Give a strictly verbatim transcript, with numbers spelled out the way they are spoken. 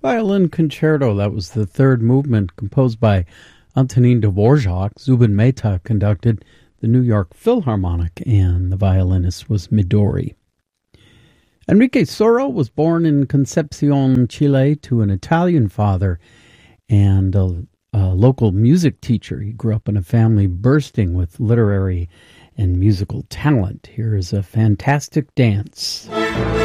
Violin Concerto, that was the third movement, composed by Antonin Dvorak. Zubin Mehta conducted the New York Philharmonic, and the violinist was Midori. Enrique Soro was born in Concepcion, Chile, to an Italian father and a, a local music teacher. He grew up in a family bursting with literary and musical talent. Here is a fantastic dance.